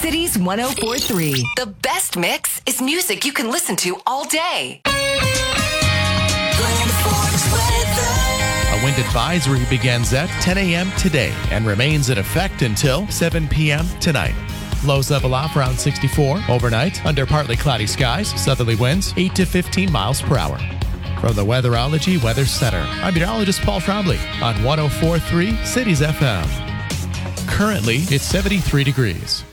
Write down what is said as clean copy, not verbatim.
Cities 104.3. The best mix is music you can listen to all day. A wind advisory begins at 10 a.m. today and remains in effect until 7 p.m. tonight. Lows level off around 64 overnight under partly cloudy skies. Southerly winds 8 to 15 miles per hour. From the Weatherology Weather Center, I'm meteorologist Paul Trombley on 104.3 Cities FM. Currently, it's 73 degrees.